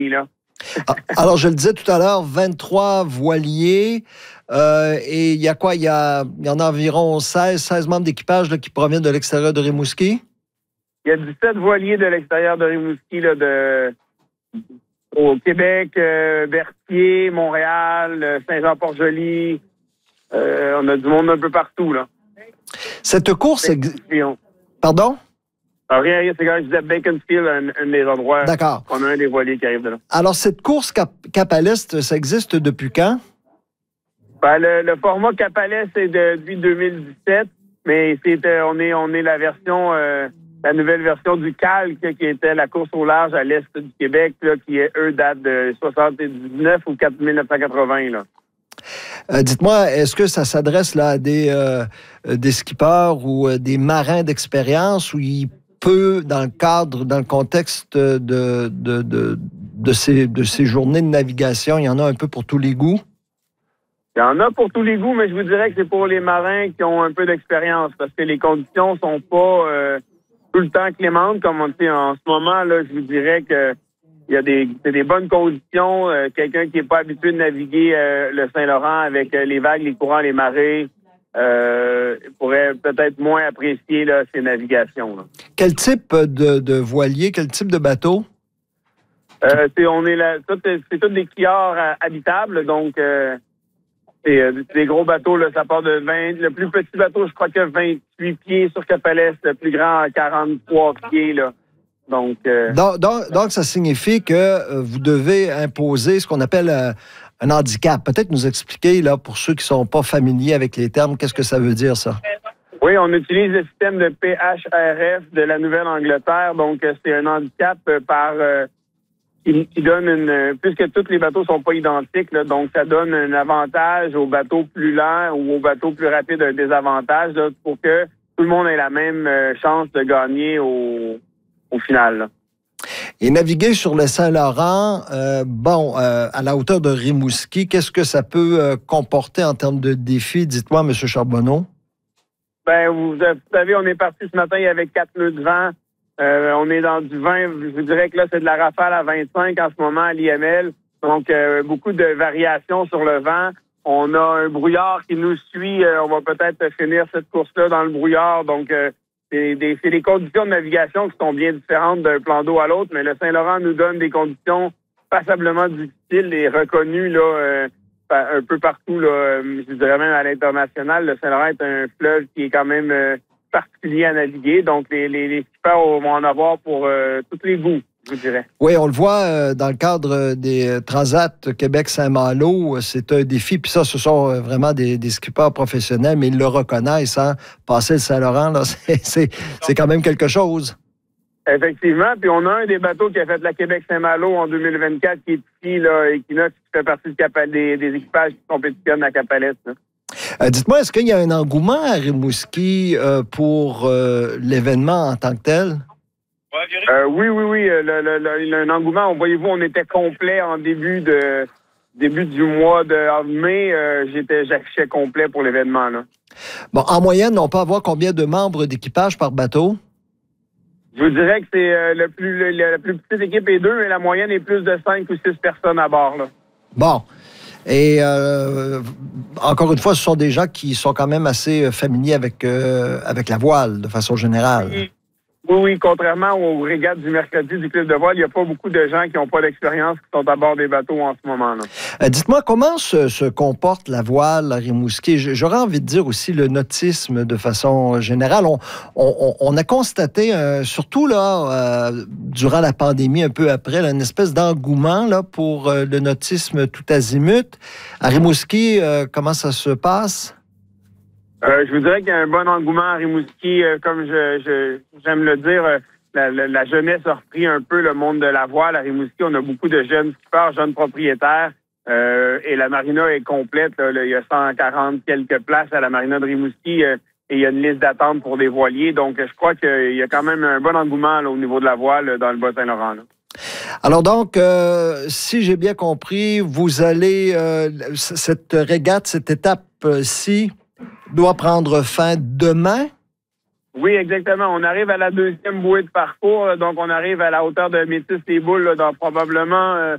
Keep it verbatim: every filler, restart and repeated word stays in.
là. Alors, je le disais tout à l'heure, vingt-trois voiliers. Euh, et il y a quoi? Il y, a, il y en a environ seize, seize membres d'équipage là, qui proviennent de l'extérieur de Rimouski? Il y a dix-sept voiliers de l'extérieur de Rimouski, là, de, au Québec, euh, Berthier, Montréal, Saint-Jean-Port-Joli. Euh, on a du monde un peu partout, là. Cette course... Ex... Pardon? Alors, rien, rien, c'est quand je disais Baconfield, un, un des endroits. D'accord. On a un des voiliers qui arrive de là. Alors, cette course Cap, Cap à l'Est, ça existe depuis quand? Ben, le, le format Cap à l'Est, c'est depuis deux mille dix-sept, mais c'est, euh, on est, on est la version, euh, la nouvelle version du Calque, qui était la course au large à l'Est du Québec, là, qui, eux, date de soixante-dix-neuf ou mille neuf cent quatre-vingts, là. Euh, dites-moi, est-ce que ça s'adresse là à des, euh, des skippers ou euh, des marins d'expérience où il peut, dans le cadre, dans le contexte de, de, de, de, ces, de ces journées de navigation, il y en a un peu pour tous les goûts? Il y en a pour tous les goûts, mais je vous dirais que c'est pour les marins qui ont un peu d'expérience parce que les conditions sont pas euh, tout le temps clémentes. Comme on dit en ce moment, là, je vous dirais que il y a des, des bonnes conditions. Euh, quelqu'un qui n'est pas habitué de naviguer euh, le Saint-Laurent avec euh, les vagues, les courants, les marées, euh, pourrait peut-être moins apprécier là, ces navigations, là. Quel type de, de voilier, quel type de bateau? Euh, c'est, on est là, tout, c'est tous des quillards euh, habitables, donc euh, c'est euh, des gros bateaux, là, ça part de vingt. Le plus petit bateau, je crois que vingt-huit pieds sur Cap à l'Est, le plus grand, quarante-trois pieds, là. Donc, euh, donc, donc, donc, ça signifie que euh, vous devez imposer ce qu'on appelle euh, un handicap. Peut-être nous expliquer, là, pour ceux qui ne sont pas familiers avec les termes, qu'est-ce que ça veut dire, ça? Oui, on utilise le système de P H R F de la Nouvelle-Angleterre. Donc, euh, c'est un handicap euh, par euh, qui, qui donne une... Puisque tous les bateaux sont pas identiques, là, donc ça donne un avantage aux bateaux plus lents ou aux bateaux plus rapides, un désavantage là, pour que tout le monde ait la même euh, chance de gagner au... au final, là. Et naviguer sur le Saint-Laurent, euh, bon, euh, à la hauteur de Rimouski, qu'est-ce que ça peut euh, comporter en termes de défis? Dites-moi, M. Charbonneau. Ben, vous, vous savez, on est parti ce matin, il y avait quatre nœuds de vent. Euh, on est dans du vingt. Je vous dirais que là, c'est de la rafale à vingt-cinq en ce moment à l'I M L. Donc, euh, beaucoup de variations sur le vent. On a un brouillard qui nous suit. Euh, on va peut-être finir cette course-là dans le brouillard. Donc, euh, C'est des, c'est des conditions de navigation qui sont bien différentes d'un plan d'eau à l'autre, mais le Saint-Laurent nous donne des conditions passablement difficiles et reconnues là, euh, un peu partout, là, je dirais même à l'international. Le Saint-Laurent est un fleuve qui est quand même euh, particulier à naviguer, donc les, les, les skippers vont en avoir pour euh, tous les goûts, je vous dirais. Oui, on le voit euh, dans le cadre des Transat Québec-Saint-Malo, c'est un défi, puis ça, ce sont vraiment des, des skippers professionnels, mais ils le reconnaissent, hein? Passer le Saint-Laurent, là, c'est, c'est, c'est quand même quelque chose. Effectivement, puis on a un des bateaux qui a fait la Québec-Saint-Malo en deux mille vingt-quatre qui est ici, là, Equinox, qui fait partie du Cap- des, des équipages qui compétitionnent à Cap-Palette. Euh, dites-moi, est-ce qu'il y a un engouement à Rimouski euh, pour euh, l'événement en tant que tel? Euh, oui, oui, oui. Le, le, le, le, un engouement. Voyez-vous, on était complet en début de début du mois de mai. Euh, j'étais j'affichais complet pour l'événement, là. Bon, en moyenne, on peut avoir combien de membres d'équipage par bateau? Je vous dirais que c'est euh, le plus le, la plus petite équipe est deux, mais la moyenne est plus de cinq ou six personnes à bord, là. Bon. Et euh, encore une fois, ce sont des gens qui sont quand même assez familiers avec, euh, avec la voile, de façon générale. Oui, oui, oui, contrairement aux régates du mercredi du club de voile, il n'y a pas beaucoup de gens qui n'ont pas d'expérience qui sont à bord des bateaux en ce moment-là. Euh, dites-moi, comment se, se comporte la voile à Rimouski? J'aurais envie de dire aussi le nautisme de façon générale. On, on, on a constaté, euh, surtout là, euh, durant la pandémie, un peu après, là, une espèce d'engouement là, pour euh, le nautisme tout azimut. À Rimouski, euh, comment ça se passe? Euh, je vous dirais qu'il y a un bon engouement à Rimouski. Euh, comme je, je, j'aime le dire, euh, la, la, la jeunesse a repris un peu le monde de la voile. À Rimouski, on a beaucoup de jeunes skippers, jeunes propriétaires. Euh, et la marina est complète. Là, là, il y a cent quarante quelques places à la marina de Rimouski. Euh, et il y a une liste d'attente pour des voiliers. Donc, je crois qu'il y a quand même un bon engouement là, au niveau de la voile dans le Bas-Saint-Laurent, là. Alors donc, euh, si j'ai bien compris, vous allez... Euh, cette régate, cette étape-ci doit prendre fin demain? Oui, exactement. On arrive à la deuxième bouée de parcours. Donc, on arrive à la hauteur de Métis-les-Boules là, dans probablement euh,